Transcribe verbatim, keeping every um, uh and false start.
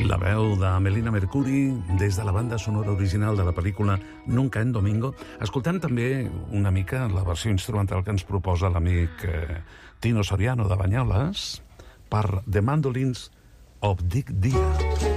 La veu de Melina Mercuri des de la banda sonora original de la pel·lícula Nunca en Domingo, escoltant també una mica la versió instrumental que ens proposa l'amic eh, Tino Soriano de Banyoles per The Mandolins of Dick Dia.